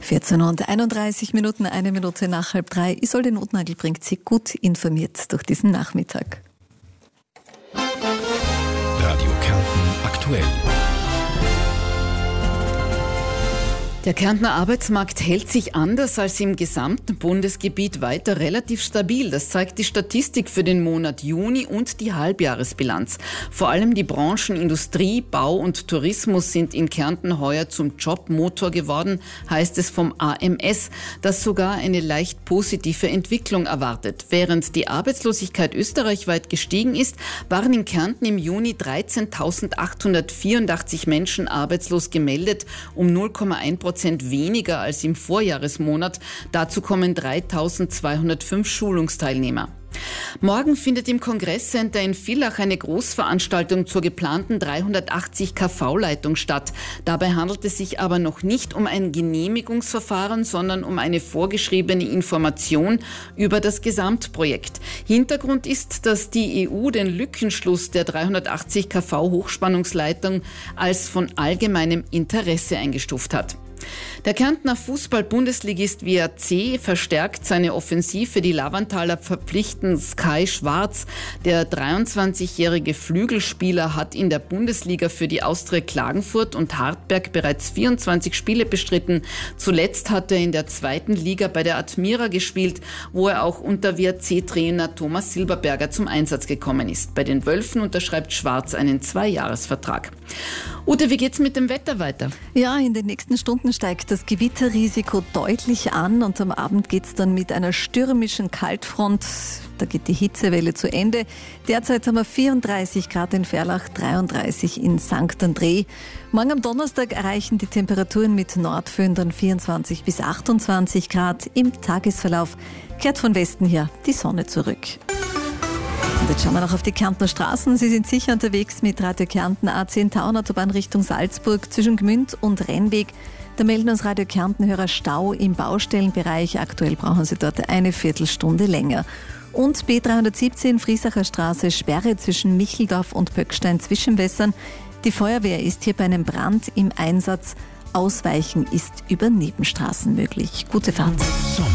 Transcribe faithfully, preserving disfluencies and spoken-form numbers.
vierzehn und einunddreißig Minuten, eine Minute nach halb drei. Isolde Notnagel bringt Sie gut informiert durch diesen Nachmittag. Radio Kärnten aktuell. Der Kärntner Arbeitsmarkt hält sich anders als im gesamten Bundesgebiet weiter relativ stabil. Das zeigt die Statistik für den Monat Juni und die Halbjahresbilanz. Vor allem die Branchen Industrie, Bau und Tourismus sind in Kärnten heuer zum Jobmotor geworden, heißt es vom A M S, das sogar eine leicht positive Entwicklung erwartet. Während die Arbeitslosigkeit österreichweit gestiegen ist, waren in Kärnten im Juni dreizehntausendachthundertvierundachtzig Menschen arbeitslos gemeldet, um null Komma eins Prozent weniger als im Vorjahresmonat. Dazu kommen dreitausendzweihundertfünf Schulungsteilnehmer. Morgen findet im Kongresscenter in Villach eine Großveranstaltung zur geplanten dreihundertachtzig KV-Leitung statt. Dabei handelt es sich aber noch nicht um ein Genehmigungsverfahren, sondern um eine vorgeschriebene Information über das Gesamtprojekt. Hintergrund ist, dass die E U den Lückenschluss der dreihundertachtzig KV Hochspannungsleitung als von allgemeinem Interesse eingestuft hat. Der Kärntner Fußball-Bundesligist W A C verstärkt seine Offensive. Die Lavanthaler verpflichten Sky Schwarz. Der dreiundzwanzigjährige Flügelspieler hat in der Bundesliga für die Austria Klagenfurt und Hartberg bereits vierundzwanzig Spiele bestritten. Zuletzt hat er in der zweiten Liga bei der Admira gespielt, wo er auch unter W A C-Trainer Thomas Silberberger zum Einsatz gekommen ist. Bei den Wölfen unterschreibt Schwarz einen Zweijahresvertrag. Ute, wie geht's mit dem Wetter weiter? Ja, in den nächsten Stunden steigt das Gewitterrisiko deutlich an und am Abend geht's dann mit einer stürmischen Kaltfront. Da geht die Hitzewelle zu Ende. Derzeit haben wir vierunddreißig Grad in Verlach, dreiunddreißig in Sankt André. Morgen am Donnerstag erreichen die Temperaturen mit Nordföhn dann vierundzwanzig bis achtundzwanzig Grad. Im Tagesverlauf kehrt von Westen her die Sonne zurück. Und jetzt schauen wir noch auf die Kärntner Straßen. Sie sind sicher unterwegs mit Radio Kärnten A zehn Taunautobahn Richtung Salzburg zwischen Gmünd und Rennweg. Da melden uns Radio Kärnten-Hörer Stau im Baustellenbereich. Aktuell brauchen Sie dort eine Viertelstunde länger. Und B dreihundertsiebzehn Friesacher Straße, Sperre zwischen Micheldorf und Pöckstein-Zwischenwässern. Die Feuerwehr ist hier bei einem Brand im Einsatz. Ausweichen ist über Nebenstraßen möglich. Gute Fahrt. Sommer.